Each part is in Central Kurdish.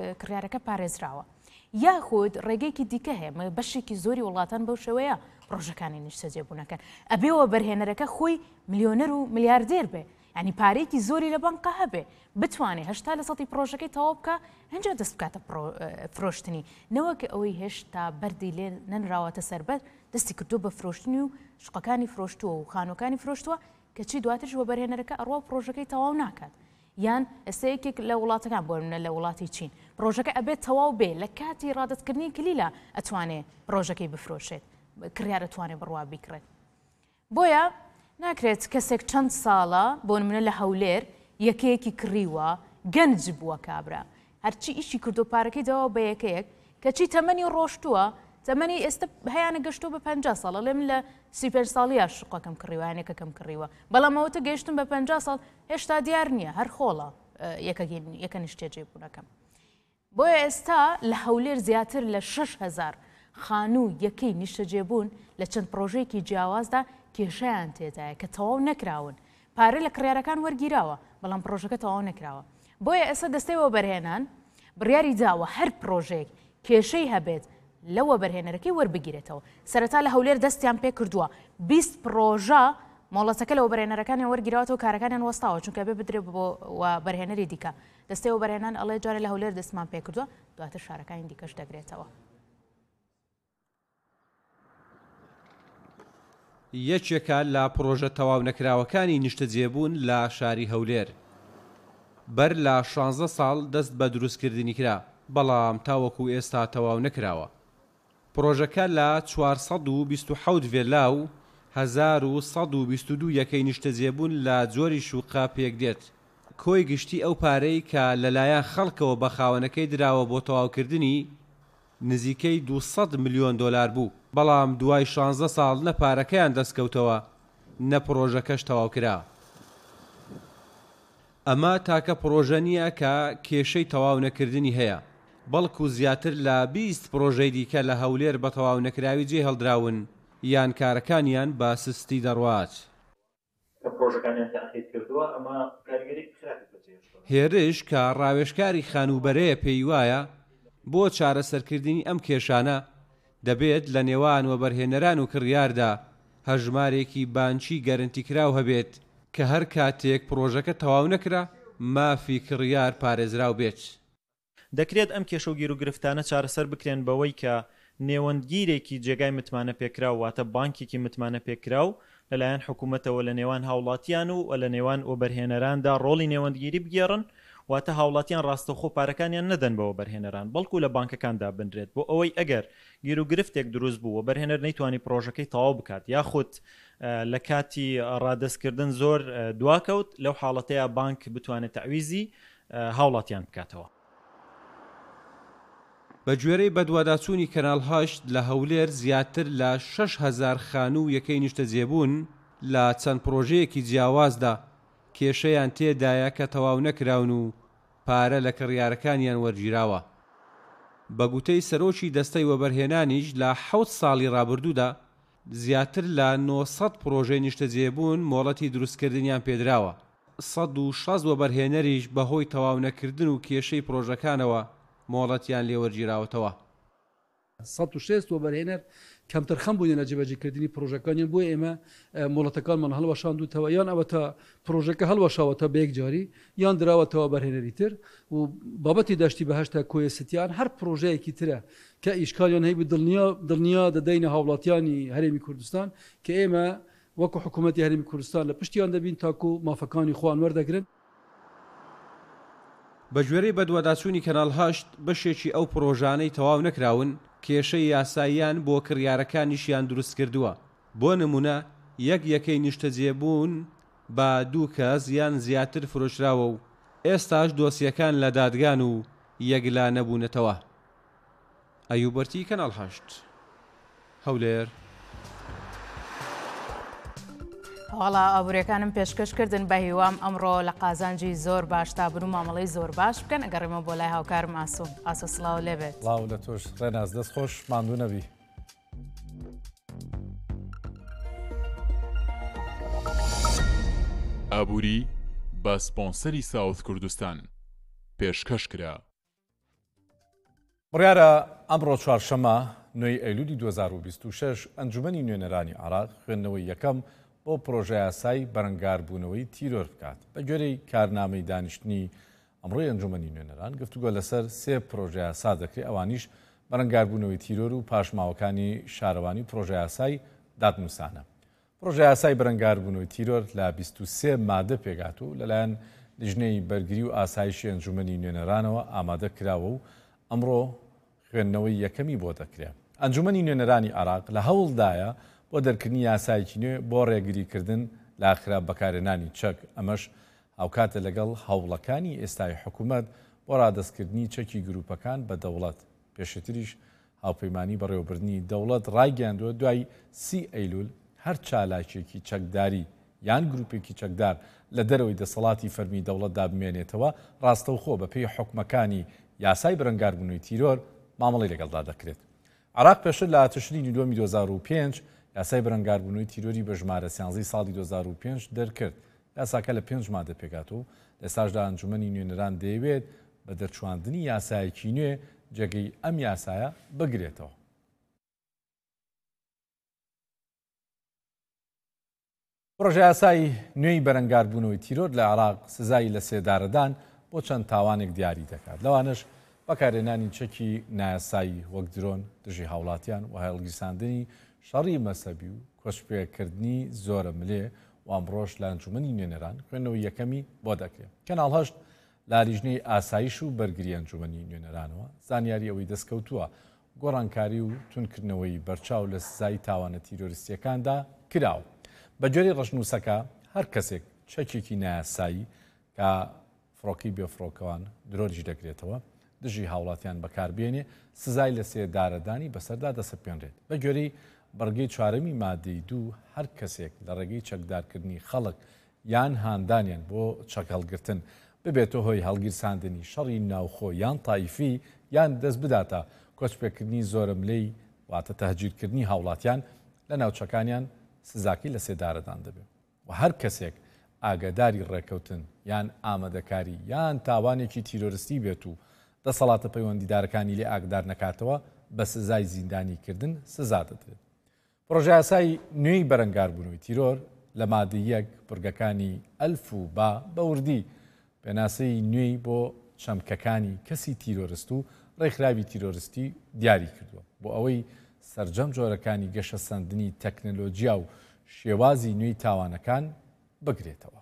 کڕیارەکە پارێزراوە یاخود ڕێگەیەکی دیکە هەیە بەشێکی زۆری وڵاتان بەو شێوەیە پرۆژەکانی نیشتەجێبوونەکەن ئەبێەوە بەرهێنەرەکە خۆی میلیۆنەر و میلیاردێر بێ ینی پارێکی زۆری لە بانکە هەبێ بتوانێت 80% پرۆژەکەی تەواو بکە هەنجا دەست بکاتە فرۆشتنی نەوەکە ئەوەی هێشتا بەردی لێ نەنراوەتە سەربەر دەستی کردو بە فرۆشتنی و شقەکانی فرۆشتووە و خانووەکانی فرۆشتووە کەچی دواترش بۆ بەرهێنەرەکە ئەڕوا پرۆژەکەی تەواو ناکات یان ئێستا یەکێک لە وڵاتەکان بۆ منە لە وڵاتی چین پرۆژەکە ئەبێت تەواو بێ لە کاتی ڕادەتکردنی کلیلە ئەتوانێت پرۆژەکەی بفرۆشێت کڕیارە توانێت بڕوا بیکڕێت بۆیە ناکرێت کەسێک چەند ساڵە بۆ منە لە هەولێر یەکەیەکی کڕیوە گەنج بووە کابرا هەرچی ئیشی کردو پارەکەی دەوە بە یەکەیەک کەچی تەمەنی ڕۆشتووە تەمەنی ئێستا هەیەە گەشتۆ بە 50 ساڵە لێ من لە 35 ساڵیە شقەکەم کڕیوانێکەکەم کڕیوە بەڵام ئەوتە گەیشتم بە 50 ساڵ هێشتا دیار نییە هەر خۆڵە یەکە نیشتێجێبوونەکەم بۆیە ئێستا لە هەولێر زیاتر لە 6,000 خانوو یەکەی نیشتەجێبوون لە چەند پرۆژەیەکی جیاوازدا کێشەیان تێدایە کە تەواو نەکراون پارە لە کڕیارەکان وەرگیراوە بەڵام پرۆژەکە تەواو نەکراوە بۆیە ئێستا دەستەوە بەرهێنان بڕیاری داوە هەر پرۆژێک کێشەی هەبێت لەوە بەرهێنەرەکەی وەربگیرێتەوە سەرەتا لە هەولێر دەستیان پێ کردووە 20 پرۆژە مۆڵەتەکە لەوە بەرهێنەرەکانیان وەرگیراوەتەوە کارەکانیان وەستاوە چونکە بێ بدرێ بۆ بەرهێنەری دیکە دەستەوە بەرهێنان ئەڵێ جارێ لە هەولێر دەستمان پێ کردووە دواتر شارەکانی دیکەش دەگرێتەوە یەکێکە لە پرۆژە تەواو نەکراوەکانی نیشتەجێبوون لە شاری هەولێر بەر لە 16 ساڵ دەست بە دروستکردنی کرا بەڵام تاوەکو ئێستا تەواو نەکراوە پرۆژەکە لە 427 ڤێلا و 1122 یەکەی نیشتەجێبوون لە جۆری شوقا پێک دێت کۆی گشتی ئەو پارەی کە لەلایەن خەڵکەوە بە خاوەنەکەی دراوە بۆ تەواوکردنی نزیکەی 200 میلیۆن دلار بوو بەڵام دوای 16 ساڵ نە پارەکەیان دەستکەوتەوە نە پرۆژەکەش تەواو کرا ئەمە تاکە پرۆژە نییە کە کێشەی تەواو نەکردنی هەیە بەڵکو زیاتر لە 20 پرۆژەی دیکە لە هەولێر بە تەواو نەکراوی جێ هەڵدراون یان کارەکانیان بە سستی دەڕوات هێرش کە ڕاوێژکاری خانوبەرەیە پێی وایە بۆ چارەسەرکردنی ئەم کێشانە دەبێت لە نێوان وەبەرهێنەران و کڕیاردا هەژمارێکی بانکی گەرنتیکراو هەبێت کە هەر کاتێک پرۆژەکە تەواو نەکرا مافی کڕیار پارێزراو بێت دەکرێت ئەم کێشە و گیر و گرفتانە چارەسەر بکرێن بەوەی کە نێوەندگیرێکی جێگای متمانە پێکراو واتە بانکێکی متمانە پێکراو لەلایەن حکوومەتەوە لە نێوان هاوڵاتیان و لە نێوان وەبەرهێنەراندا ڕۆڵی نێوەندگیری بگێڕن واتە هاوڵاتیان ڕاستەوخۆ پارەکانیان نەدەن بەوە بەرهێنەران بەڵکو لە بانکەکاندا بنرێت بۆ ئەوەی ئەگەر گیر و گرفتێک دروست بوو بەرهێنەر نەیتوانی پرۆژەکەی تەواو بکات یاخود لە کاتی ڕادەستکردن زۆر دواکەوت لەو حاڵەتەیە بانک بتوانێت تەعویزی هاوڵاتیان بکاتەوە بە گوێرەی بەدواداچوونی کەناڵ هەشت لە هەولێر زیاتر لە 6,000 خانوو یەکەی نیشتەجێبوون لە چەند پرۆژەیەکی جیاوازدا کێشەیان تێدایە کە تەواو نەکراون و پارە لە کڕیارەکانیان وەرگیراوە بە گوتەی سەرۆکی دەستەی وەبەرهێنانیش لە 7 ساڵی ڕابردوودا زیاتر لە 900 پرۆژەی نیشتەجێبوون مۆڵەتی دروستکردنیان پێدراوە 160 وەبەرهێنەریش بەهۆی تەواو نەکردن و کێشەی پرۆژەکانەوە مۆڵەتیان لێوەرگیراوەتەوە 160 وەبەرهێنەر کەمتر خەم بووین لە جێبەجێکردنی پرۆژەکانیان بۆ ئێمە مۆڵەتەکانمان هەڵوەشاندووتەوە یان ئەوەتە پرۆژەکە هەڵوەشاوەتە بە یەک جاری یان دراوەتەوە بەرهێنەری تر و بابەتی دەشتی بەهشتا کۆیەستیان هەر پرۆژەیەکی ترە کە ئیشکالیان هەیە دڵنیا دەدەینە هاوڵاتیانی هەرێمی کوردستان کە ئێمە وەکو حکوومەتی هەرێمی کوردستان لە پشتیان دەبین تاکو مافەکانی خۆیان وەردەگرن بە گوێرەی بەدواداچوونی کەناڵ هەشت بەشێکی ئەو پرۆژانەی تەواو نەکراون کێشەی یاساییان بۆ کڕیارەکانیشیان دروست کردووە بۆ نمونە یەکەی نیشتەجێبوون بە 2 کەس یان زیاتر فرۆشراوە و ئێستاش دۆسیەکان لە دادگان و یەکلا نەبوونەتەوە ئەیوبەرتی کەناڵ هەشت هەولێر هەڵا ئابوووریەکانم پێشکەشکردن بە هیوام ئەمڕۆ لە قازانجی زۆر باش تابن و مامەڵەی زۆر باش بکەن ئەگەڕێمە بۆ لای هاوکارم ئاسۆ سڵاو لێبێت لاو لە تۆش ڕێناز دەست خۆش ماندوو نەبی ئابووری بە سپۆنسەری ساوت کوردستان پێشکەش کرا بڕیارە ئەمڕۆ چوارشەمە 9 ئەیلولی 2026 ئەنجومەنی نوێنەرانی عێراق خوێندنەوەی یەکەم بۆ پرۆژە یاسای بەرەنگاربوونەوەی تیرۆر بکات. بە گوێرەی کارنامەی دانیشتنی ئەمڕۆی ئەنجومەنی نوێنەران گفتوگۆ لەسەر 3 پرۆژە یاسا دەکرێت، ئەوانیش بەرەنگاربوونەوەی تیرۆر و پاشماوەکانی شارەوانی پرۆژە یاسای دادنووسانە. پرۆژە یاسای بەرەنگاربوونەوەی تیرۆر لە 23 مادە پێگات و لەلایەن لیژنەی بەرگری و ئاسایشی ئەنجومەنی نوێنەرانەوە ئامادە کراوە و ئەمڕۆ خوێندنەوەی یەکەمی بۆ دەکرێت. ئەنجومەنی نوێنەرانی عێراق لە هەوڵدایە بۆ دەرکردنی یاسایکی نوێ بۆ ڕێگریکردن لە خراپ بەکارهێنانی چەک، ئەمەش هاوکاتە لەگەڵ هەوڵەکانی ئێستای حکوومەت بۆ ڕادەستکردنی چەکی گروپەکان بە دەوڵەت. پێشتریش هاوپەیمانی بەڕێوەبردننی دەوڵەت ڕایگەاندووە دوای 30 ئەیلول هەر چالاکێکی چەکداری یان گروپێکی چەکدار لە دەرەوەی دەسەڵاتی فەرمی دەوڵەتدا بمێنێتەوە ڕاستەوخۆ بە پێی حکومەکانی یاسای بەرەنگاربوونەوەی تیرۆر مامەڵی لەگەڵدا دەکرێت. عێراق پێشتر لە تشرینی 2005 یاسای بەرەنگاربوونەوەی تیرۆری بە ژمارە 13 ساڵی 2005 دەرکرد. یاساکە لە 5 مادە پێکات و لەساشدا ئەنجومەنی نوێنەران دەیەوێت بە دەرچواندنی یاسایەکی نوێ جێگەی ئەم یاسایە بگرێتەوە. پرۆژە یاسای نوێی بەرەنگاربوونەوەی تیرۆر لە عێراق سزایی لە سێدارەدان بۆ چەند تاوانێک دیاری دەکات. لەوانش بەکارهێنانی چەکی نایاسایی وەک درۆن دژی هاوڵاتیان و هەڵگیرساندنی شەڕی مەسەبی و کۆچپێکردنی زۆرە ملێ و ئەمڕۆژ لە ئەنجومەنی نوێنەران خوێندنەوەی یەکەمی بۆ دەکرێت. کەناڵ هەشت لە لیژنەی ئاسایش و بەرگری ئەنجومەنی نوێنەرانەوە زانیاری ئەوەی دەستکەوتووە گۆڕانکاری و تونکردنەوەی بەرچاو لە سزای تاوانە تیرۆریستیەکاندا کراوە. بە جۆری ڕەشنووسەکە هەر کەسێک چەکێکی نایاسایی کە فڕۆکی بێفڕۆکەوان درۆریش دەکرێتەوە دژی هاوڵاتیان بەکاربێنێ سزای لە سێدارەدانی بەسەردا دەسەپێنرێت. بە گوێرەی بەڕگەی چوارەمی مادەی 2 هەر کەسێک لە ڕێگەی چەکدارکردنی خەڵک یان هاندانیان بۆ چەک هەڵگرتن ببێتە هۆی هەڵگیرساندنی شەڕی ناوخۆ یان تایفی یان دەست بداتە کۆچپێکردنی زۆرە ملەی واتە تەهجیرکردنی هاوڵاتیان لە ناوچەکانیان سزاکی لە سێدارەدان دەبێت و هەر کەسێک ئاگاداری ڕێکەوتن یان ئامادەکاری یان تاوانێکی تیرۆریستی بێت و دەسەڵاتە پەیوەندیدارەکانی لێ ئاگدار نەکاتەوە بە سزای زیندانیکردن سزا دەدرێت. پرۆژە یاسای نوێی بەرەنگاربوونەوەی تیرۆر لە مادە 1 پرگەکانی ئەلف و با بە وردی پێناسەی نوێی بۆ چەمکەکانی کەسی تیرۆریست و ڕێکخراوی تیرۆریستی دیاری کردووە بۆ ئەوەی سەرجەم جۆرەکانی گەشە سەندنی تەکنەلۆجیا و شێوازی نوێی تاوانەکان بگرێتەوە.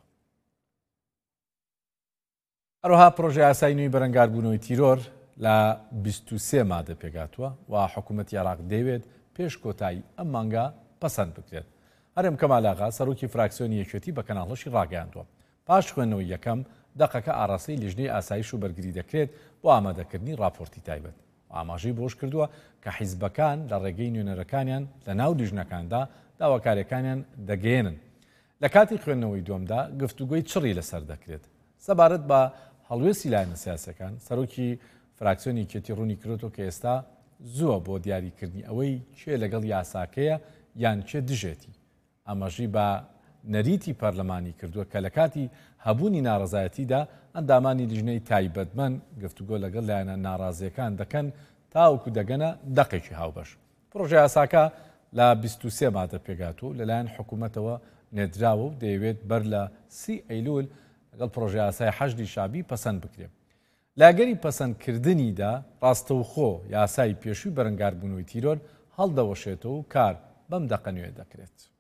هەروەها پرۆژە یاسای نوێی بەرەنگاربوونەوەی تیرۆر لە 23 مادە پێگاتووە و حکوومەتی عێراق دەیەوێت پێش کۆتایی ئەم مانگە پەسەند بکرێت. هەرێم کەمالاغا سەرۆکی فراکسیۆنی یەکێتی بە کەناڵەشی ڕاگەیاندووە. پاش خوێندنەوەی یەکەم دەقەکە ئاڕاستەی لیژنەی ئاسایش و بەرگری دەکرێت بۆ ئامادەکردنی راپۆرتی تایبەت. ئاماژەی بۆش کردووە کە حیزبەکان لە ڕێگەی نوێنەرەکانیان لە ناو لیژنەکاندا داواکاریەکانیان دەگەێنن. لە کاتی خوێندنەوەی دووەمدا گفتوگۆی چڕی لەسەر دەکرێت. سەبارەت بە هەڵوێستی لایەنە سیاسەکان سەرۆکی فراکسیۆنی یەکێتی ڕوونی کردووە کە ئێستا زووە بۆ دیاریکردنی ئەوەی کێ لەگەڵ یاساکەیە یان کێ دژێتی. ئاماژەی بە نەریتی پەرلەمانی کردووە کە لە کاتی هەبوونی ناڕەزایەتیدا ئەندامانی لیژنەی تایبەتمەند گفتوگۆ لەگەڵ لایەنە ناڕازیەکان دەکەن تاوەکو دەگەنە دەقێکی هاوبەش. پرۆژە یاساکە لە 23 مادە پێگاتوو لەلایەن حکوومەتەوە نێدراوە و دەیەوێت بەر لە 30 ئەیلول لەگەڵ پرۆژە یاسای حەشدی شابی پەسەند بکرێت. لاگەری پەسەندکردنیدا ڕاستەوخۆ یاسای پێشووی بەرەنگاربوونەوەی تیرۆر هەڵدەوەشێتەوە و کار بەم دەقە نوێ دەکرێت.